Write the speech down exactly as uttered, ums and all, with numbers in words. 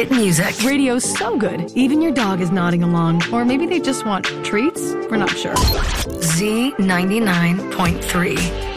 Hit music. Radio's so good, even your dog is nodding along. Or maybe they just want treats? We're not sure. Z ninety-nine point three.